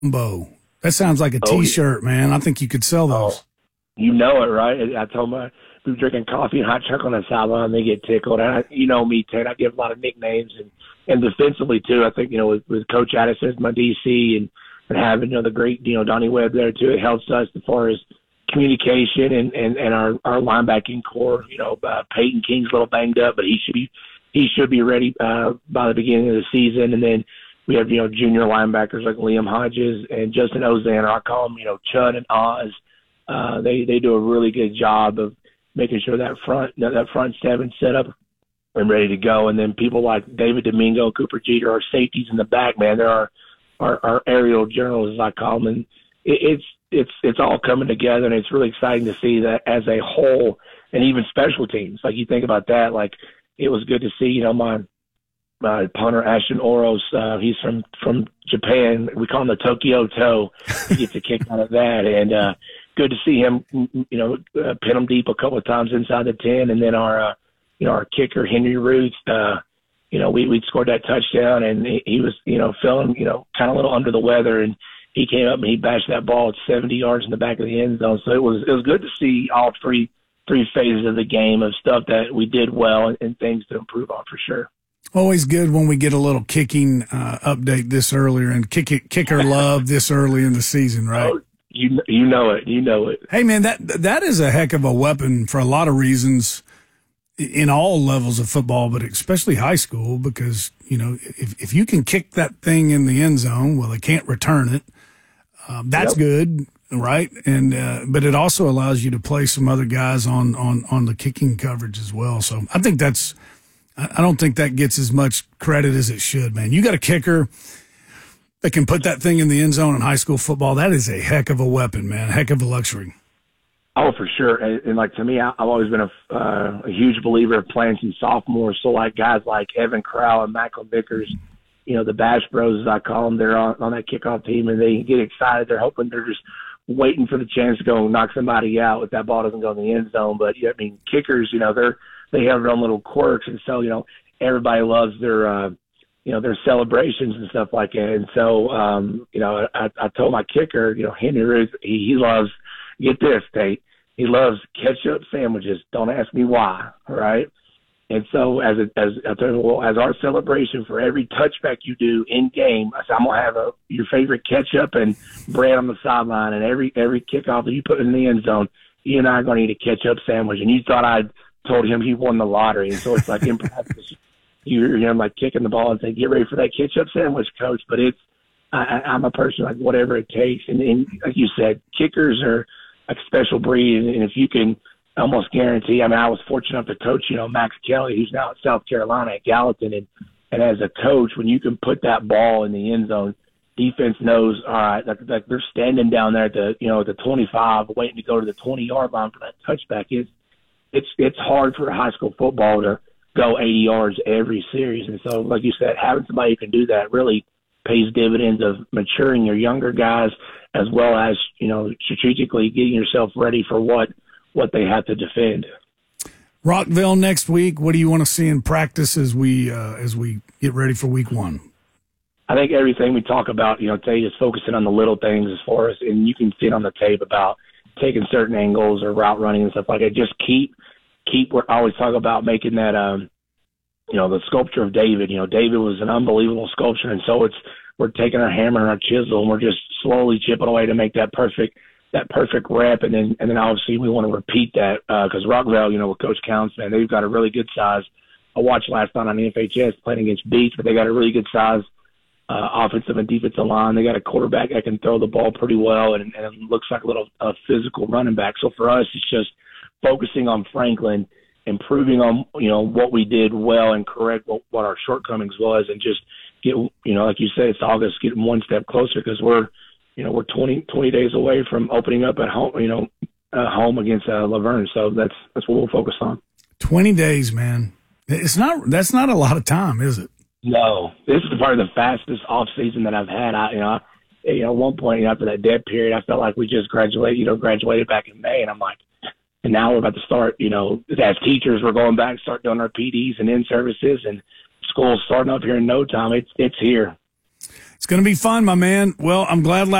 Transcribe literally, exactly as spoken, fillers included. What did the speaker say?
Bo. That sounds like a Oh, T-shirt, man. I think you could sell those. Oh, you know it, right? I told my we were drinking coffee and hot chocolate on the sideline, and they get tickled. And I, you know me, Ted. I give a lot of nicknames, and and defensively too. I think you know with, with Coach Addison as my D C and and having you know the great you know Donnie Webb there too. It helps us as far as communication and and and our our linebacking core. You know, uh, Peyton King's a little banged up, but he should be he should be ready uh, by the beginning of the season, and then. We have, you know, junior linebackers like Liam Hodges and Justin Ozan, or I call them, you know, Chud and Oz. Uh, they, they do a really good job of making sure that front that, that front seven set up and ready to go. And then people like David Domingo, Cooper Jeter, our safeties in the back, man, they're our, our, our aerial journals, as I call them. And it, it's, it's, it's all coming together, and it's really exciting to see that as a whole, and even special teams. Like you think about that, like it was good to see, you know, my, Uh, punter Ashton Oros, uh, he's from, from Japan. We call him the Tokyo Toe. He gets a kick out of that. And uh, good to see him, you know, uh, pin him deep a couple of times inside the ten. And then our, uh, you know, our kicker, Henry Ruth, uh, you know, we, we scored that touchdown, and he, he was, you know, feeling, you know, kind of a little under the weather. And he came up and he bashed that ball at seventy yards in the back of the end zone. So it was, it was good to see all three, three phases of the game of stuff that we did well and, and things to improve on for sure. Always good when we get a little kicking uh, update this earlier and kick it, kicker love this early in the season, right? Oh, you you know it, you know it. Hey man, that that is a heck of a weapon for a lot of reasons in all levels of football, but especially high school, because you know if if you can kick that thing in the end zone, well, they can't return it. Um, that's yep. good, right? And uh, but it also allows you to play some other guys on on on the kicking coverage as well. So I think that's. I don't think that gets as much credit as it should, man. You got a kicker that can put that thing in the end zone in high school football. That is a heck of a weapon, man. A heck of a luxury. Oh, for sure. And, and like to me, I, I've always been a, uh, a huge believer of playing some sophomores. So like guys like Evan Crowell and Michael Vickers, you know, the Bash Bros, as I call them, they're on, on that kickoff team, and they get excited. They're hoping they're just waiting for the chance to go knock somebody out if that ball doesn't go in the end zone. But, yeah, I mean, kickers, you know, they're, they have their own little quirks, and so, you know, everybody loves their, uh, you know, their celebrations and stuff like that. And so, um, you know, I, I told my kicker, you know, Henry Ruth, he, he loves, get this, Tate, he loves ketchup sandwiches. Don't ask me why, all right? And so as a, as I told him, well, as our celebration for every touchback you do in game, I said, I'm gonna have a, your favorite ketchup and bread on the sideline, and every every kickoff that you put in the end zone, you and I are gonna eat a ketchup sandwich. And you thought I'd told him he won the lottery. And so it's like in practice, you're, you know, like kicking the ball and saying, get ready for that ketchup sandwich, coach. But it's, I, I'm a person like whatever it takes. And, and like you said, kickers are a special breed. And if you can almost guarantee, I mean, I was fortunate enough to coach, you know, Max Kelly, who's now at South Carolina at Gallatin. And, and as a coach, when you can put that ball in the end zone, defense knows, all right, like, like they're standing down there at the, you know, the twenty-five, waiting to go to the twenty-yard line for that touchback. It's, It's it's hard for high school football to go eighty yards every series. And so, like you said, having somebody who can do that really pays dividends of maturing your younger guys, as well as, you know, strategically getting yourself ready for what, what they have to defend. Rockville next week. What do you want to see in practice as we uh, as we get ready for week one? I think everything we talk about, you know, today is focusing on the little things as far as, and you can see it on the tape about taking certain angles or route running and stuff like that. Just keep, keep, I always talk about making that, um, you know, the sculpture of David. You know, David was an unbelievable sculpture. And so it's, we're taking our hammer and our chisel and we're just slowly chipping away to make that perfect, that perfect rep. And then, and then obviously we want to repeat that, uh, cause Rockville, you know, with Coach Counts, man, they've got a really good size. I watched last night on the F H S playing against Beach, but they got a really good size, Uh, offensive and defensive line. They got a quarterback that can throw the ball pretty well, and, and it looks like a little uh, physical running back. So for us, it's just focusing on Franklin, improving on, you know, what we did well and correct what, what our shortcomings was, and just get, you know, like you said, it's August, getting one step closer because we're, you know, we're twenty, twenty days away from opening up at home, you know, uh, home against uh, Laverne. So that's that's what we'll focus on. twenty days, man. It's not. That's not a lot of time, is it? No, this is probably the fastest off season that I've had. I, you know, I, you know, at one point, you know, after that dead period, I felt like we just graduated, you know, graduated back in May, and I'm like, and now we're about to start, you know, as teachers, we're going back, start doing our P Ds and in services, and school's starting up here in no time. It's it's here. It's going to be fun, my man. Well, I'm glad